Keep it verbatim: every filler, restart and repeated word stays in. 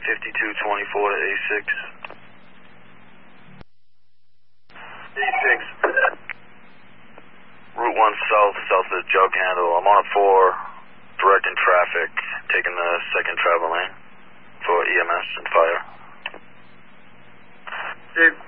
fifty-two twenty-four to A six. A six. Route one south, south of the jug handle. I'm on a four, directing traffic, taking the second travel lane for E M S and fire. Dave,